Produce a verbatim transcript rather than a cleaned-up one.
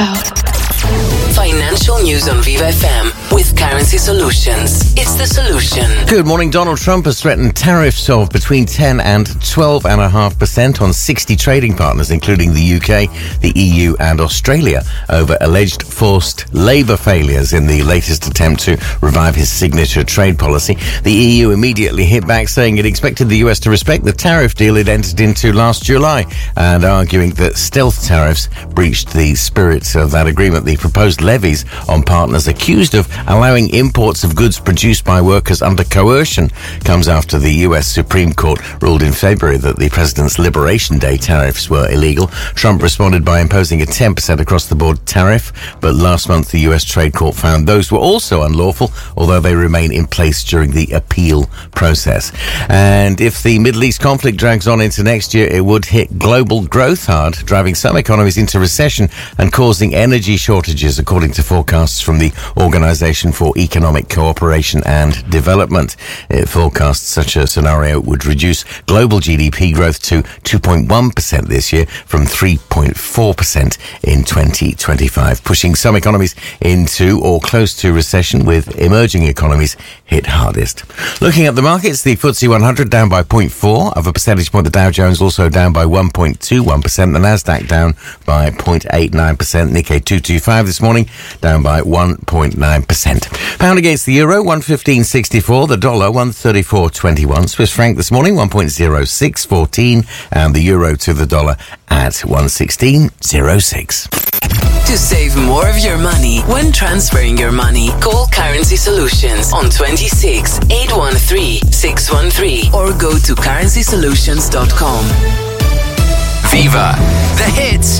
Financial news on Viva F M with Currency Solutions. It's the solution. Good morning. Donald Trump has threatened tariffs of between ten and twelve point five percent on sixty trading partners, including the U K, the E U and Australia, over alleged forced labour failures in the latest attempt to revive his signature trade policy. The E U immediately hit back, saying it expected the U S to respect the tariff deal it entered into last July, and arguing that stealth tariffs breached the spirit of that agreement. The proposed levies on partners accused of allowing imports of goods produced by workers under coercion comes after the U S Supreme Court ruled in February that the President's Liberation Day tariffs were illegal. Trump responded by imposing a ten percent across-the-board tariff, but last month the U S Trade Court found those were also unlawful, although they remain in place during the appeal process. And if the Middle East conflict drags on into next year, it would hit global growth hard, driving some economies into recession and causing energy shortages, according to forecasts from the Organization for Economic Cooperation and Development. It forecasts such a scenario would reduce global G D P growth to two point one percent this year from three point four percent in twenty twenty-five, pushing some economies into or close to recession, with emerging economies hit hardest. Looking at the markets, the F T S E one hundred down by zero point four of a percentage point. The Dow Jones also down by one point two one percent. The Nasdaq down by zero point eight nine percent. Nikkei two twenty-five this morning down by one point nine percent. Pound against the euro, one fifteen sixty-four. The dollar, one thirty-four twenty-one. Swiss franc this morning, one point zero six one four. And the euro to the dollar at one sixteen oh six. To save more of your money when transferring your money, call Currency Solutions on twenty-six, eight one three, six one three or go to currency solutions dot com. Viva, the hits